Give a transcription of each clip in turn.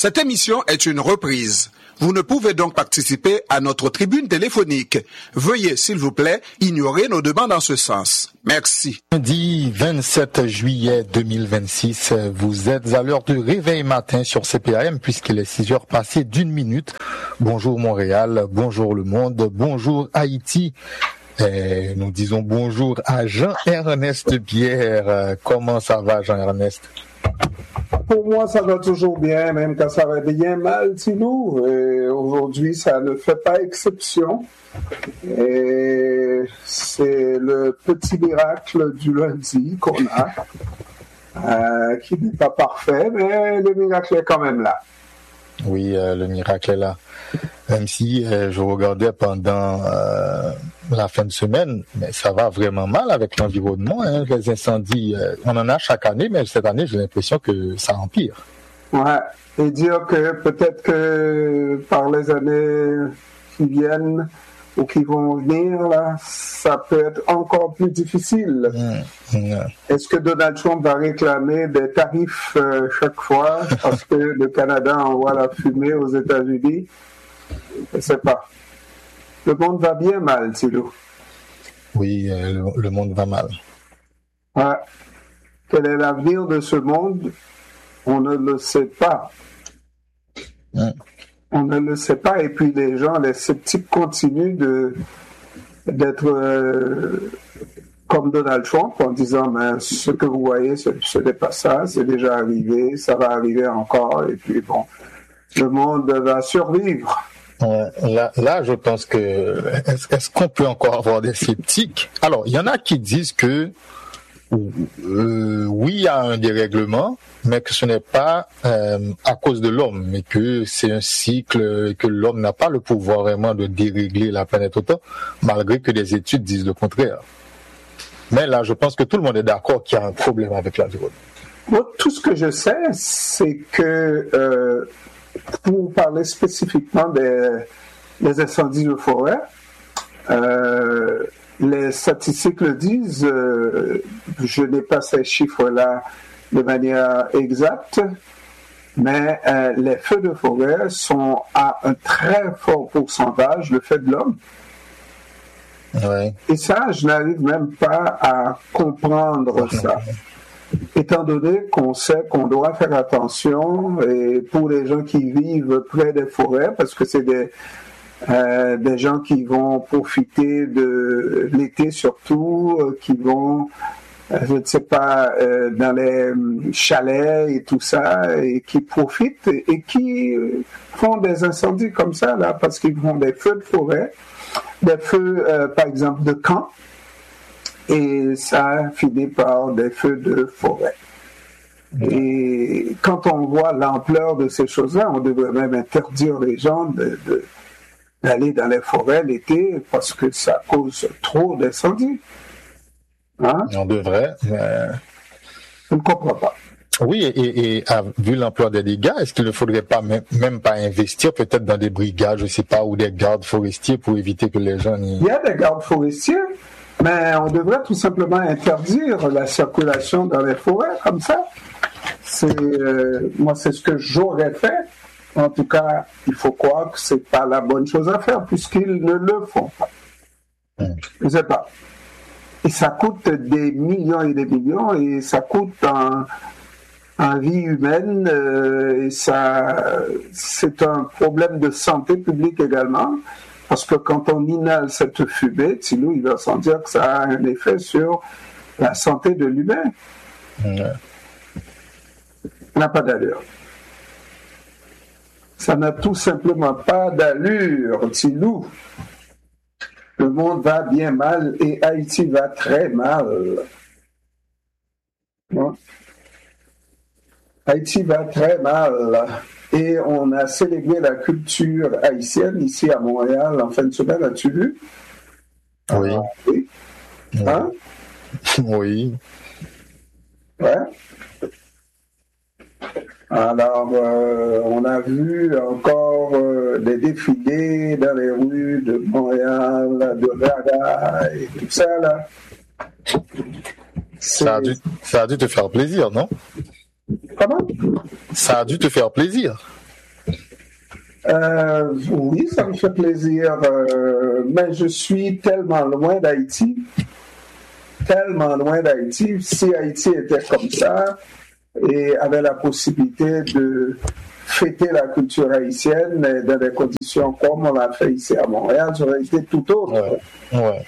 Cette émission est une reprise. Vous ne pouvez donc participer à notre tribune téléphonique. Veuillez, s'il vous plaît, ignorer nos demandes en ce sens. Merci. Lundi 27 juillet 2026, vous êtes à l'heure du réveil matin sur CPAM puisqu'il est 6 heures passées d'1 minute. Bonjour Montréal, bonjour le monde, bonjour Haïti. Et nous disons bonjour à Jean-Ernest Pierre. Comment ça va Jean-Ernest? Pour moi, ça va toujours bien, même quand ça va bien mal, Tilou. Et aujourd'hui, ça ne fait pas exception. Et c'est le petit miracle du lundi qu'on a, qui n'est pas parfait, mais le miracle est quand même là. Oui, le miracle est là. Même si je regardais pendant la fin de semaine, mais ça va vraiment mal avec l'environnement. Hein. Les incendies, on en a chaque année, mais cette année, j'ai l'impression que ça empire. Ouais, et dire que peut-être que par les années qui viennent ou qui vont venir, là, ça peut être encore plus difficile. Est-ce que Donald Trump va réclamer des tarifs chaque fois parce que le Canada envoie la fumée aux États-Unis? Je ne sais pas. Le monde va bien mal, Thilo. Oui, le monde va mal. Ouais. Quel est l'avenir de ce monde? On ne le sait pas. On ne le sait pas. Et puis les gens, les sceptiques continuent d'être comme Donald Trump en disant mais ce que vous voyez, ce n'est pas ça, c'est déjà arrivé, ça va arriver encore. Et puis bon, le monde va survivre. Là, je pense que est-ce qu'on peut encore avoir des sceptiques? Alors, il y en a qui disent que oui, il y a un dérèglement, mais que ce n'est pas à cause de l'homme, mais que c'est un cycle et que l'homme n'a pas le pouvoir vraiment de dérégler la planète autant, malgré que des études disent le contraire. Mais là, je pense que tout le monde est d'accord qu'il y a un problème avec l'environnement. Moi, tout ce que je sais, c'est que pour parler spécifiquement des incendies de forêt, les statistiques le disent, je n'ai pas ces chiffres-là de manière exacte, mais les feux de forêt sont à un très fort pourcentage le fait de l'homme. Ouais. Et ça, je n'arrive même pas à comprendre ça. Étant donné qu'on sait qu'on doit faire attention, et pour les gens qui vivent près des forêts, parce que c'est des gens qui vont profiter de l'été surtout, qui vont, je ne sais pas, dans les chalets et tout ça, et qui profitent et qui font des incendies comme ça, là, parce qu'ils font des feux de forêt, des feux, par exemple, de camp, et ça finit par des feux de forêt. Et quand on voit l'ampleur de ces choses-là, on devrait même interdire les gens d'aller dans les forêts l'été parce que ça cause trop d'incendies. Hein? On devrait. Je ne comprends pas. Oui, et vu l'ampleur des dégâts, est-ce qu'il ne faudrait pas même pas investir peut-être dans des brigades, je ne sais pas, ou des gardes forestiers pour éviter que les gens... Il y a des gardes forestiers, mais on devrait tout simplement interdire la circulation dans les forêts comme ça. Moi, c'est ce que j'aurais fait. En tout cas, il faut croire que c'est pas la bonne chose à faire puisqu'ils ne le font pas. Je ne sais pas. Et ça coûte des millions et des millions et ça coûte en vie humaine et ça, c'est un problème de santé publique également. Parce que quand on inhale cette fumée, Tilou, il va sans dire que ça a un effet sur la santé de l'humain. Ça n'a pas d'allure. Ça n'a tout simplement pas d'allure, Tilou. Le monde va bien mal et Haïti va très mal. Bon. Haïti va très mal. Et on a célébré la culture haïtienne ici à Montréal en fin de semaine, as-tu vu? Oui. Oui. Hein? Oui. Ouais. Alors, on a vu encore des défilés dans les rues de Montréal, de Raga et tout ça, là. Ça a dû te faire plaisir, non? Comment? Ça a dû te faire plaisir. Oui, ça me fait plaisir, mais je suis tellement loin d'Haïti. Si Haïti était comme ça et avait la possibilité de fêter la culture haïtienne dans des conditions comme on l'a fait ici à Montréal, ça aurait été tout autre. Ouais.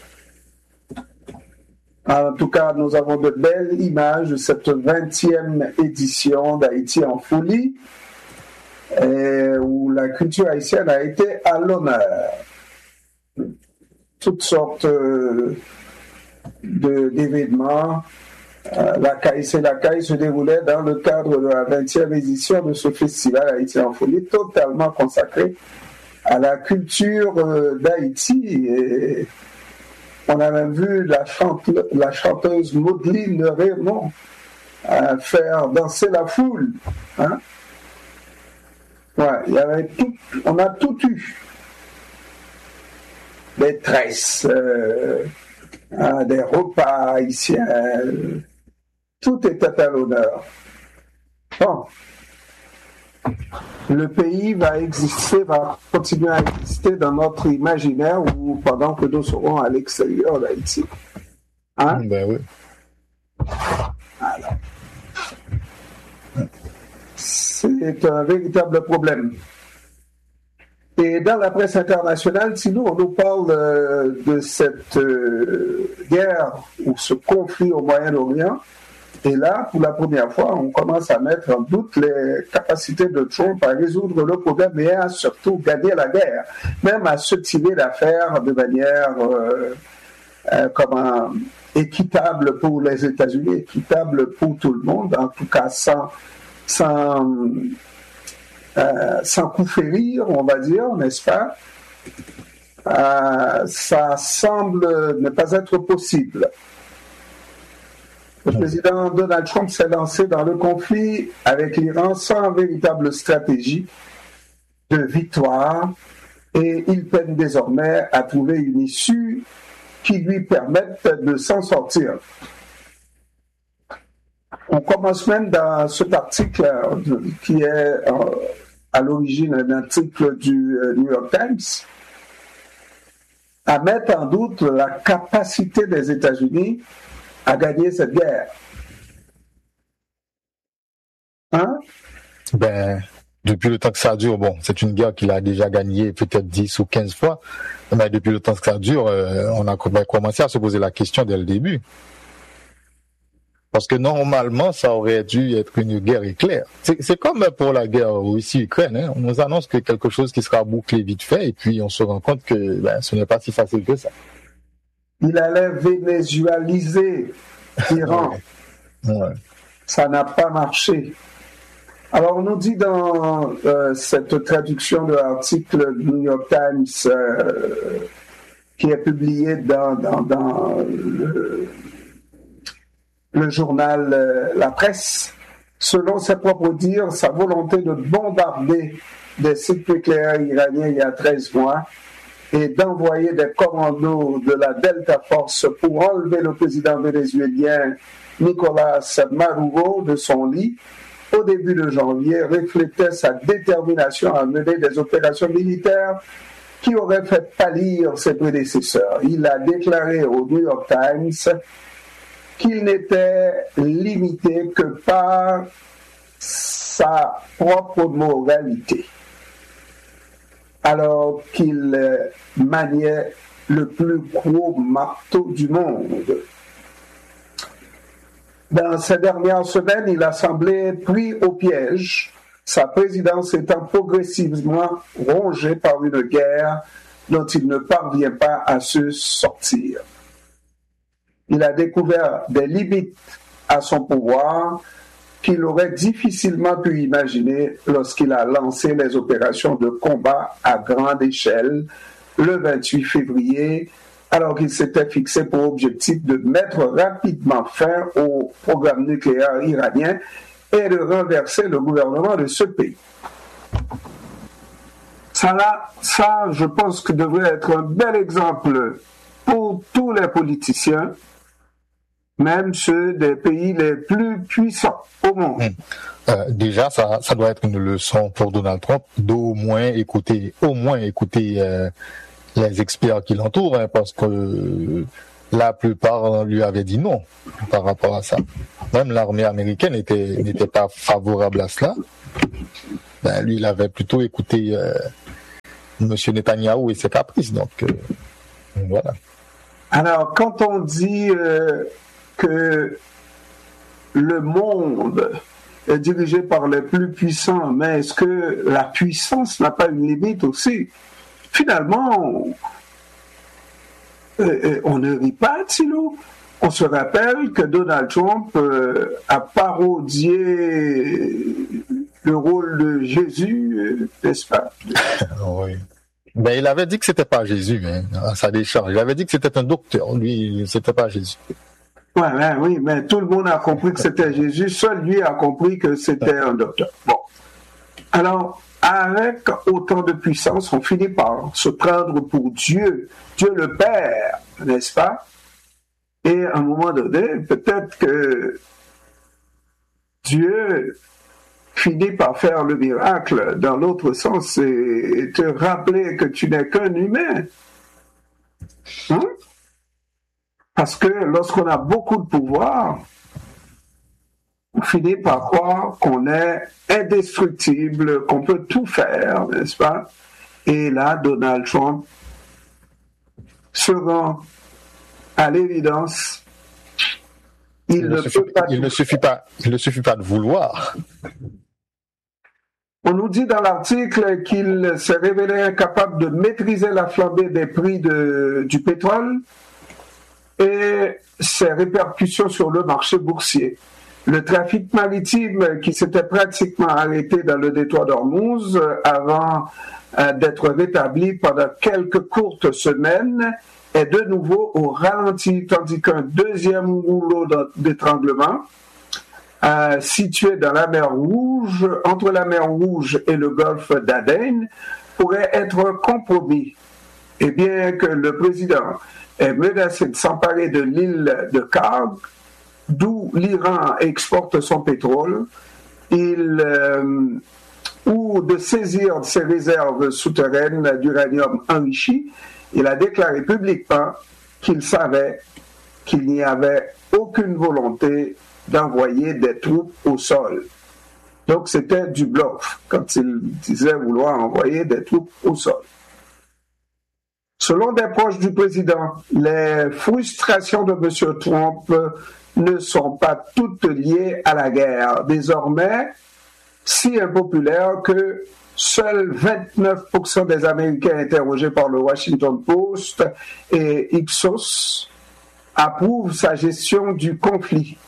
En tout cas, nous avons de belles images de cette 20e édition d'Haïti en folie, où la culture haïtienne a été à l'honneur. Toutes sortes d'événements. La CAI se déroulait dans le cadre de la 20e édition de ce festival Haïti en folie, totalement consacré à la culture d'Haïti. Et on a même vu la chanteuse Maudeline Raymond faire danser la foule. Hein? Ouais, il y avait tout, on a tout eu. Des tresses, des repas haïtiens, tout était à l'honneur. Bon, le pays va continuer à exister dans notre imaginaire pendant que nous serons à l'extérieur d'Haïti. Hein? Ben oui. Alors, c'est un véritable problème. Et dans la presse internationale, sinon, on nous parle de cette guerre ou ce conflit au Moyen-Orient. Et là, pour la première fois, on commence à mettre en doute les capacités de Trump à résoudre le problème et à surtout gagner la guerre, même à se tirer d'affaire de manière équitable pour les États-Unis, équitable pour tout le monde, en tout cas sans coup férir, on va dire, n'est-ce pas? Ça semble ne pas être possible. Le président Donald Trump s'est lancé dans le conflit avec l'Iran sans véritable stratégie de victoire et il peine désormais à trouver une issue qui lui permette de s'en sortir. On commence même dans cet article qui est à l'origine d'un article du New York Times à mettre en doute la capacité des États-Unis à gagner cette guerre. Hein? Ben, depuis le temps que ça dure, bon, c'est une guerre qu'il a déjà gagnée peut-être 10 ou 15 fois, mais depuis le temps que ça dure, on a commencé à se poser la question dès le début. Parce que normalement, ça aurait dû être une guerre éclair. C'est comme pour la guerre Russie-Ukraine. Hein. On nous annonce que quelque chose qui sera bouclé vite fait, et puis on se rend compte que ce n'est pas si facile que ça. Il allait vénézualiser l'Iran. Ouais. Ça n'a pas marché. Alors, on nous dit dans cette traduction de l'article du New York Times qui est publié dans le journal La Presse, selon ses propres dires, sa volonté de bombarder des sites nucléaires iraniens il y a 13 mois et d'envoyer des commandos de la Delta Force pour enlever le président vénézuélien Nicolás Maduro de son lit au début de janvier reflétait sa détermination à mener des opérations militaires qui auraient fait pâlir ses prédécesseurs. Il a déclaré au New York Times qu'il n'était limité que par sa propre moralité, alors qu'il maniait le plus gros marteau du monde. Dans ces dernières semaines, il a semblé pris au piège, sa présidence étant progressivement rongée par une guerre dont il ne parvient pas à se sortir. Il a découvert des limites à son pouvoir qu'il aurait difficilement pu imaginer lorsqu'il a lancé les opérations de combat à grande échelle le 28 février, alors qu'il s'était fixé pour objectif de mettre rapidement fin au programme nucléaire iranien et de renverser le gouvernement de ce pays. Ça, je pense que devrait être un bel exemple pour tous les politiciens même ceux des pays les plus puissants au monde. Déjà, ça doit être une leçon pour Donald Trump d'au moins écouter les experts qui l'entourent, hein, parce que la plupart lui avaient dit non par rapport à ça. Même l'armée américaine n'était pas favorable à cela. Ben, lui, il avait plutôt écouté M. Netanyahou et ses caprices. Donc, voilà. Alors, quand on dit que le monde est dirigé par les plus puissants, mais est-ce que la puissance n'a pas une limite aussi? Finalement, on ne rit pas, Thilo. On se rappelle que Donald Trump a parodié le rôle de Jésus, n'est-ce pas? Oui. Ben, il avait dit que c'était pas Jésus, hein, à sa décharge. Il avait dit que c'était un docteur. Lui, c'était pas Jésus. Oui, mais tout le monde a compris que c'était Jésus. Seul lui a compris que c'était un docteur. Bon. Alors, avec autant de puissance, on finit par se prendre pour Dieu, Dieu le Père, n'est-ce pas? Et à un moment donné, peut-être que Dieu finit par faire le miracle dans l'autre sens et te rappeler que tu n'es qu'un humain. Hein? Parce que lorsqu'on a beaucoup de pouvoir, on finit par croire qu'on est indestructible, qu'on peut tout faire, n'est-ce pas? Et là, Donald Trump se rend à l'évidence. Il ne suffit pas de vouloir. On nous dit dans l'article qu'il s'est révélé incapable de maîtriser la flambée des prix du pétrole et ses répercussions sur le marché boursier. Le trafic maritime qui s'était pratiquement arrêté dans le détroit d'Ormuz avant d'être rétabli pendant quelques courtes semaines est de nouveau au ralenti, tandis qu'un deuxième rouleau d'étranglement situé dans la mer Rouge, entre la mer Rouge et le golfe d'Aden, pourrait être compromis. Et bien que le président ait menacé de s'emparer de l'île de Karg, d'où l'Iran exporte son pétrole, ou de saisir ses réserves souterraines d'uranium enrichi, il a déclaré publiquement qu'il savait qu'il n'y avait aucune volonté d'envoyer des troupes au sol. Donc c'était du bluff quand il disait vouloir envoyer des troupes au sol. Selon des proches du président, les frustrations de M. Trump ne sont pas toutes liées à la guerre. Désormais, si impopulaire que seuls 29% des Américains interrogés par le Washington Post et Ipsos approuvent sa gestion du conflit.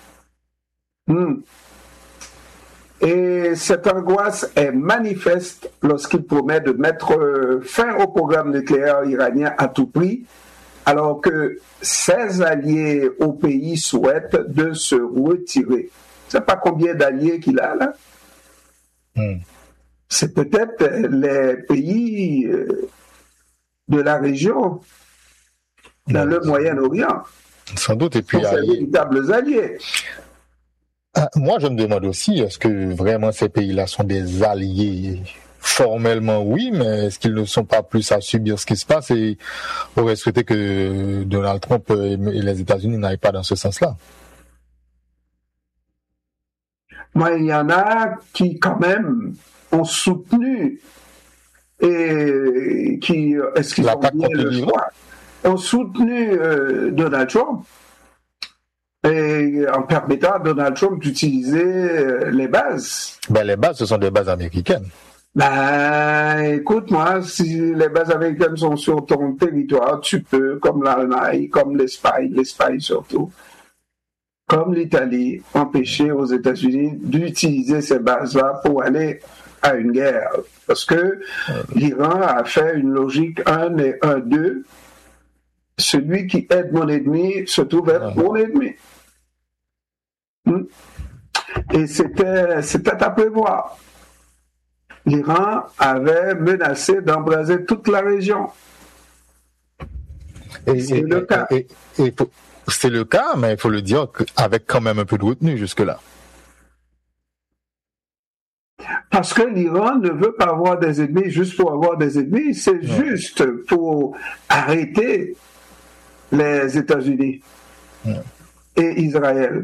Et cette angoisse est manifeste lorsqu'il promet de mettre fin au programme nucléaire iranien à tout prix, alors que ses alliés au pays souhaitent de se retirer. Je ne sais pas combien d'alliés qu'il a là. C'est peut-être les pays de la région, dans le Moyen-Orient. Sans doute, et puis sont ses véritables alliés. Moi, je me demande aussi, est-ce que vraiment ces pays-là sont des alliés? Formellement, oui, mais est-ce qu'ils ne sont pas plus à subir ce qui se passe et auraient souhaité que Donald Trump et les États-Unis n'aillent pas dans ce sens-là? Moi, il y en a qui, quand même, ont soutenu et qui, est-ce qu'ils ont bien le choix, ont soutenu Donald Trump et en permettant à Donald Trump d'utiliser les bases. Ben, les bases, ce sont des bases américaines. Ben, écoute-moi, si les bases américaines sont sur ton territoire, tu peux, comme l'Allemagne, comme l'Espagne surtout, comme l'Italie, empêcher aux États-Unis d'utiliser ces bases-là pour aller à une guerre. Parce que l'Iran a fait une logique 1 et 1-2. Celui qui aide mon ennemi se trouve être mon ennemi. Et c'était à prévoir. L'Iran avait menacé d'embraser toute la région. C'est le cas. c'est le cas, mais il faut le dire avec quand même un peu de retenue jusque-là. Parce que l'Iran ne veut pas avoir des ennemis juste pour avoir des ennemis, c'est juste pour arrêter les États-Unis et Israël.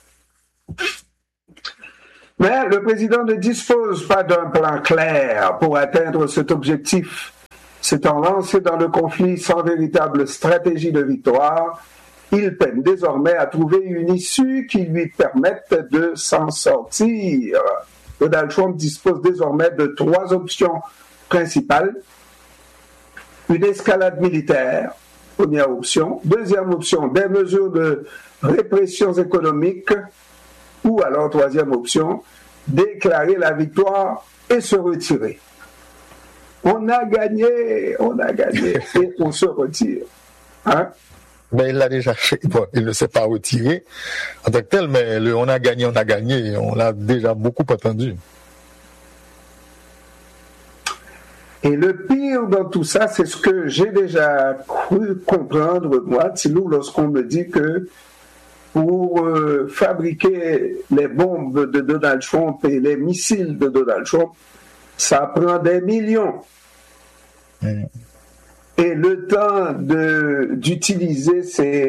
Mais le président ne dispose pas d'un plan clair pour atteindre cet objectif. S'étant lancé dans le conflit sans véritable stratégie de victoire, il peine désormais à trouver une issue qui lui permette de s'en sortir. Donald Trump dispose désormais de 3 options principales. Une escalade militaire, première option. Deuxième option, des mesures de répression économique. Ou alors, troisième option, déclarer la victoire et se retirer. On a gagné, et on se retire. Hein? Ben, il l'a déjà fait. Bon, il ne s'est pas retiré en tant que tel, mais on a gagné, on l'a déjà beaucoup entendu. Et le pire dans tout ça, c'est ce que j'ai déjà cru comprendre, moi, Tilou, lorsqu'on me dit que pour fabriquer les bombes de Donald Trump et les missiles de Donald Trump, ça prend des millions. Et le temps d'utiliser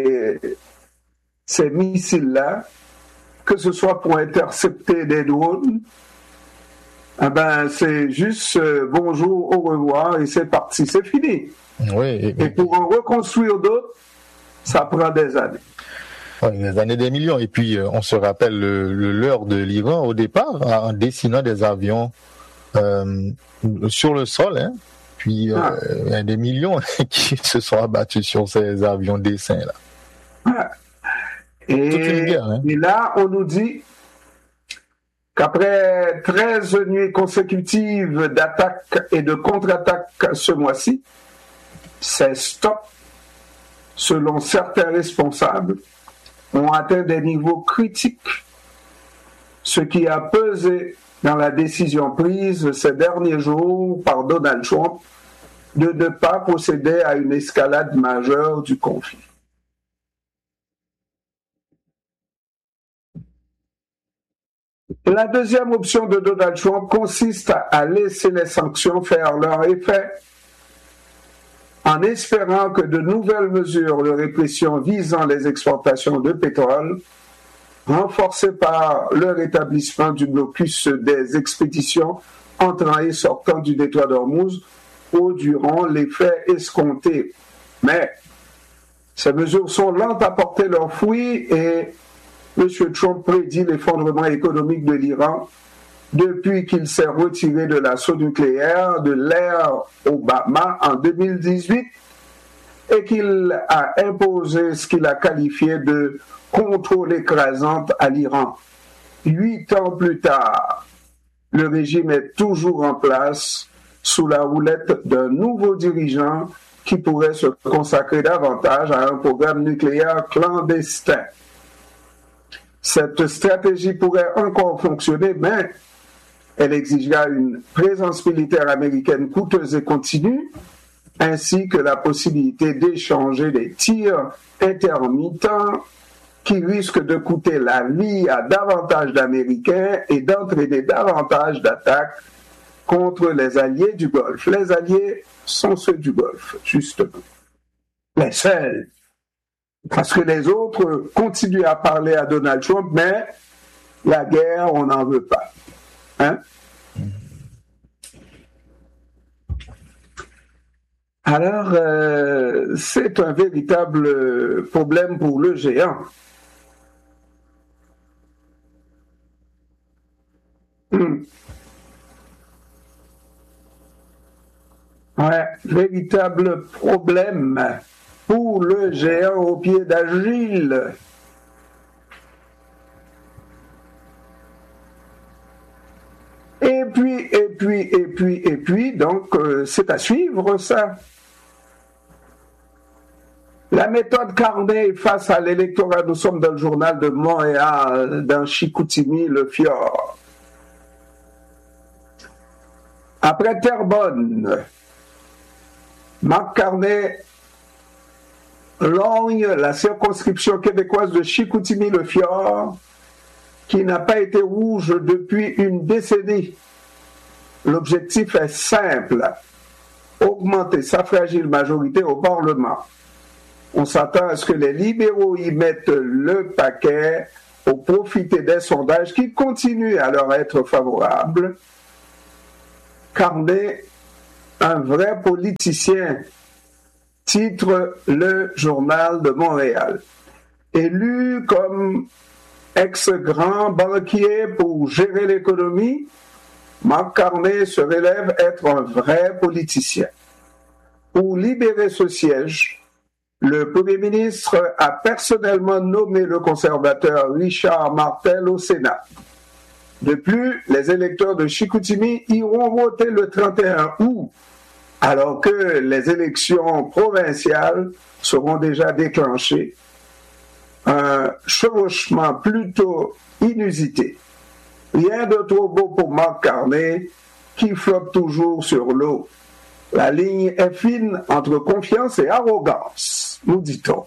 ces missiles-là, que ce soit pour intercepter des drones, eh ben, c'est juste bonjour, au revoir, et c'est parti, c'est fini. Oui, et pour en reconstruire d'autres, ça prend des années. Des années, des millions. Et puis, on se rappelle le leurre de l'Iran au départ, en dessinant des avions sur le sol, hein. Puis, il y a des millions qui se sont abattus sur ces avions dessins-là. Et là, on nous dit qu'après 13 nuits consécutives d'attaques et de contre-attaques ce mois-ci, ces stops, selon certains responsables, ont atteint des niveaux critiques, ce qui a pesé dans la décision prise ces derniers jours par Donald Trump de ne pas procéder à une escalade majeure du conflit. La deuxième option de Donald Trump consiste à laisser les sanctions faire leur effet en espérant que de nouvelles mesures de répression visant les exportations de pétrole, renforcées par le rétablissement du blocus des expéditions entrant et sortant du détroit d'Ormuz, produiront l'effet escompté. Mais ces mesures sont lentes à porter leurs fruits et M. Trump prédit l'effondrement économique de l'Iran depuis qu'il s'est retiré de l'assaut nucléaire de l'ère Obama en 2018 et qu'il a imposé ce qu'il a qualifié de contrôle écrasant à l'Iran. 8 ans plus tard, le régime est toujours en place sous la houlette d'un nouveau dirigeant qui pourrait se consacrer davantage à un programme nucléaire clandestin. Cette stratégie pourrait encore fonctionner, mais elle exigera une présence militaire américaine coûteuse et continue, ainsi que la possibilité d'échanger des tirs intermittents qui risquent de coûter la vie à davantage d'Américains et d'entraîner davantage d'attaques contre les alliés du Golfe. Les alliés sont ceux du Golfe, justement. Les seuls. Parce que les autres continuent à parler à Donald Trump, mais la guerre, on n'en veut pas. Hein? Alors, c'est un véritable problème pour le géant. Ouais, véritable problème pour le géant au pied d'Agile. Et puis, donc, c'est à suivre, ça. La méthode Carney face à l'électorat, nous sommes dans le journal de Montréal, dans Chicoutimi, le fjord. Après Terrebonne, Mark Carney Logne, la circonscription québécoise de Chicoutimi-le-Fjord, qui n'a pas été rouge depuis une décennie. L'objectif est simple, augmenter sa fragile majorité au Parlement. On s'attend à ce que les libéraux y mettent le paquet pour profiter des sondages qui continuent à leur être favorables. Carnet, un vrai politicien, titre le Journal de Montréal. Élu comme ex-grand banquier pour gérer l'économie, Marc Carnet se révèle être un vrai politicien. Pour libérer ce siège, le Premier ministre a personnellement nommé le conservateur Richard Martel au Sénat. De plus, les électeurs de Chicoutimi iront voter le 31 août, alors que les élections provinciales seront déjà déclenchées. Un chevauchement plutôt inusité. Rien de trop beau pour Marc Carnet, qui flotte toujours sur l'eau. La ligne est fine entre confiance et arrogance, nous dit-on.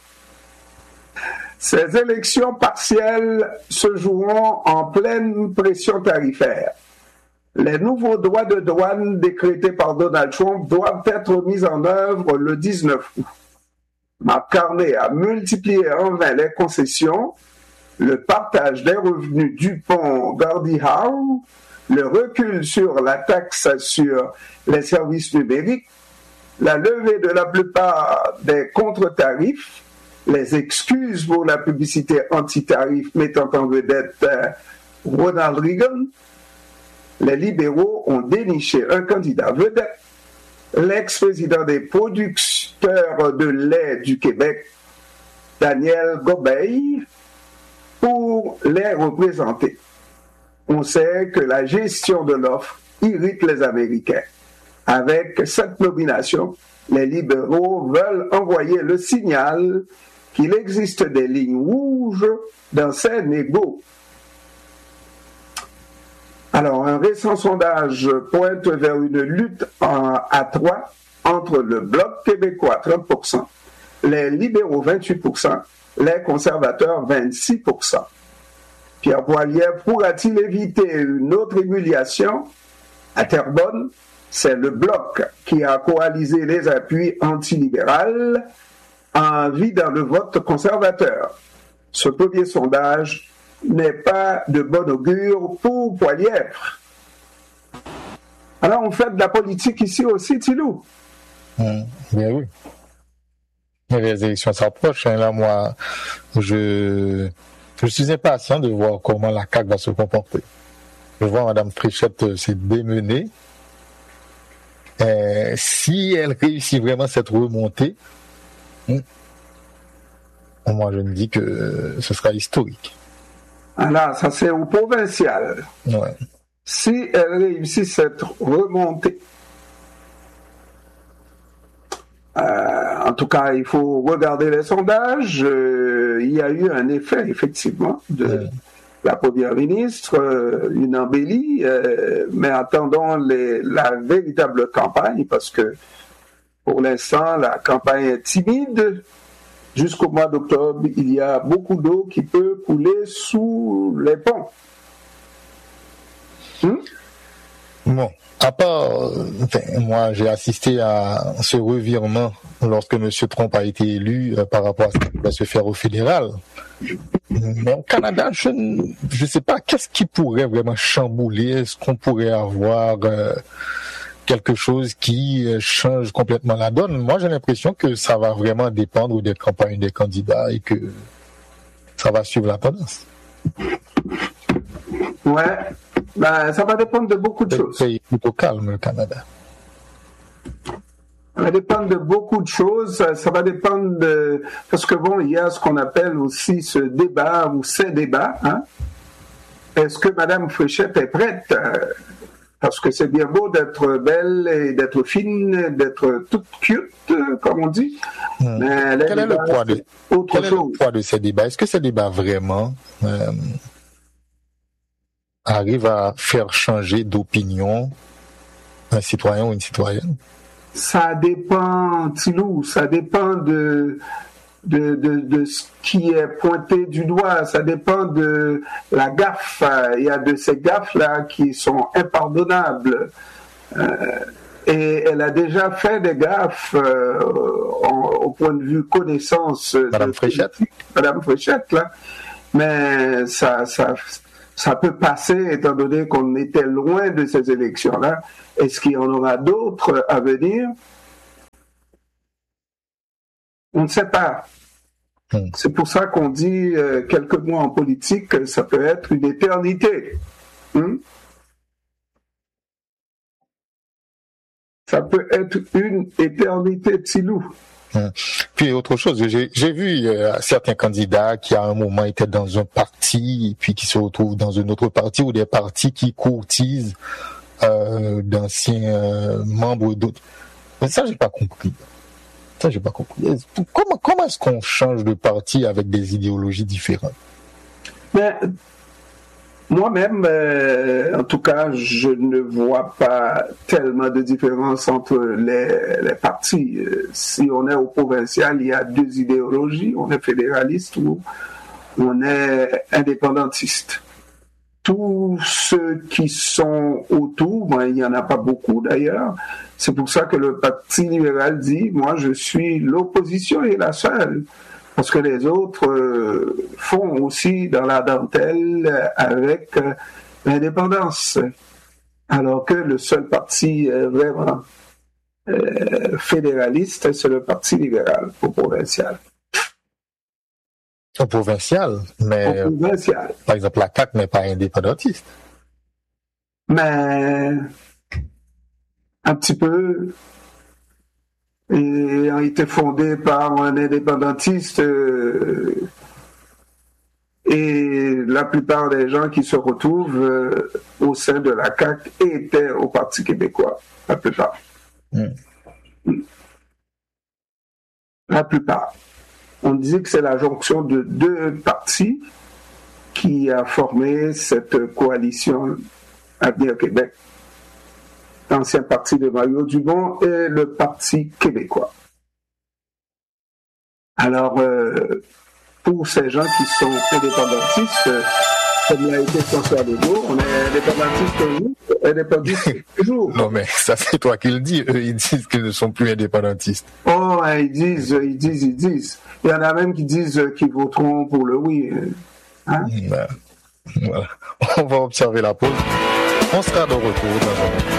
Ces élections partielles se joueront en pleine pression tarifaire. Les nouveaux droits de douane décrétés par Donald Trump doivent être mis en œuvre le 19 août. Marc Carnet a multiplié en vain les concessions, le partage des revenus du pont Gordie Howe, le recul sur la taxe sur les services numériques, la levée de la plupart des contre-tarifs, les excuses pour la publicité anti-tarif mettant en vedette Ronald Reagan. Les libéraux ont déniché un candidat vedette, l'ex-président des producteurs de lait du Québec, Daniel Gobeil, pour les représenter. On sait que la gestion de l'offre irrite les Américains. Avec cette nomination, les libéraux veulent envoyer le signal qu'il existe des lignes rouges dans ces négos. Alors, un récent sondage pointe vers une lutte à 3 entre le Bloc québécois, 30%, les libéraux, 28%, les conservateurs, 26%. Pierre Poilievre pourra-t-il éviter une autre humiliation? À Terrebonne, c'est le Bloc qui a coalisé les appuis antilibéraux en vidant le vote conservateur. Ce premier sondage n'est pas de bon augure pour Poilievre. Alors, on fait de la politique ici aussi, Tilou. Bien oui. Les élections s'approchent. Là, moi, je suis impatient de voir comment la CAQ va se comporter. Je vois Mme Fréchette se démener. Si elle réussit vraiment cette remontée, moi je me dis que ce sera historique. Alors, ça c'est au provincial. Ouais. Si elle réussit cette remontée, en tout cas, il faut regarder les sondages. Il y a eu un effet, effectivement, de la première ministre, une embellie, mais attendons la véritable campagne, parce que pour l'instant, la campagne est timide. Jusqu'au mois d'octobre, il y a beaucoup d'eau qui peut couler sous les ponts. Bon, à part, moi j'ai assisté à ce revirement lorsque M. Trump a été élu par rapport à ce qui va se faire au fédéral. Mais au Canada, je ne sais pas qu'est-ce qui pourrait vraiment chambouler. Est-ce qu'on pourrait avoir quelque chose qui change complètement la donne? Moi j'ai l'impression que ça va vraiment dépendre des campagnes des candidats et que ça va suivre la tendance. Ouais. Ben, ça va dépendre de beaucoup de choses. C'est plutôt calme, le Canada. Ça va dépendre de beaucoup de choses. Ça va dépendre de... Parce que bon, il y a ce qu'on appelle aussi ce débat ou ces débats. Hein? Est-ce que Mme Fréchette est prête? Parce que c'est bien beau d'être belle et d'être fine, d'être toute cute, comme on dit. Mais quel est le poids de ces débats? Est-ce que ces débats vraiment... arrive à faire changer d'opinion un citoyen ou une citoyenne? Ça dépend, Tilou, ça dépend de de ce qui est pointé du doigt, ça dépend de la gaffe. Il y a de ces gaffes-là qui sont impardonnables. Et elle a déjà fait des gaffes au point de vue connaissance. Madame Fréchette. Madame Fréchette, là. Mais ça peut passer étant donné qu'on était loin de ces élections-là. Est-ce qu'il y en aura d'autres à venir? On ne sait pas. C'est pour ça qu'on dit quelques mois en politique, ça peut être une éternité. Ça peut être une éternité, Tsilou. Puis autre chose, j'ai vu certains candidats qui à un moment étaient dans un parti et puis qui se retrouvent dans un autre parti ou des partis qui courtisent d'anciens membres d'autres. Mais ça, j'ai pas compris. Comment est-ce qu'on change de parti avec des idéologies différentes? Mais moi-même, en tout cas, je ne vois pas tellement de différence entre les partis. Si on est au provincial, il y a deux idéologies. On est fédéraliste ou on est indépendantiste. Tous ceux qui sont autour, il n'y en a pas beaucoup d'ailleurs. C'est pour ça que le Parti libéral dit, moi je suis l'opposition et la seule. Parce que les autres font aussi dans la dentelle avec l'indépendance. Alors que le seul parti vraiment fédéraliste, c'est le Parti libéral au provincial. Au provincial, mais au provincial. Par exemple, la CAQ n'est pas indépendantiste. Mais un petit peu, et a été fondée par un indépendantiste et la plupart des gens qui se retrouvent au sein de la CAQ étaient au Parti québécois, la plupart. La plupart. On dit que c'est la jonction de deux partis qui a formé cette coalition Avenir Québec. L'ancien parti de Mario Dumont et le Parti québécois. Alors, pour ces gens qui sont indépendantistes, comme l'a été François Legault, on est indépendantistes toujours. Non, mais ça c'est toi qui le dis. Eux, ils disent qu'ils ne sont plus indépendantistes. Oh, ils disent. Il y en a même qui disent qu'ils voteront pour le oui. Hein? Voilà. On va observer la pause. On sera de retour dans un moment.